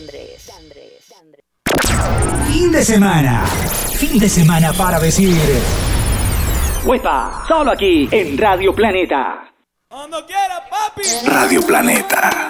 Fin de semana. Fin de semana para decir. ¡Huepa! Solo aquí en Radio Planeta. ¡Cuando quiera, papi! Radio Planeta.